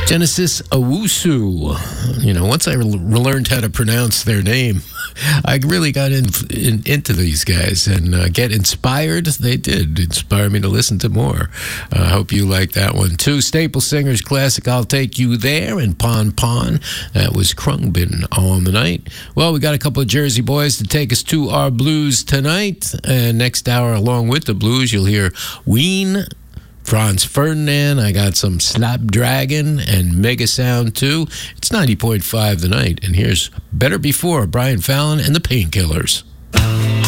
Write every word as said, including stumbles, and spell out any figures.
Genesis Owusu. You know, once I re- learned how to pronounce their name, I really got in, in, into these guys and uh, get inspired. They did inspire me to listen to more. I uh, hope you like that one too. Staple Singers classic, I'll Take You There, and Pon Pon. That was Krungbin on the night. Well, we got a couple of Jersey boys to take us to our blues tonight. And next hour, along with the blues, you'll hear Ween, Franz Ferdinand. I got some Slapdragon and Mega Sound too. It's ninety point five the night, and here's Better Before, Brian Fallon and the Painkillers.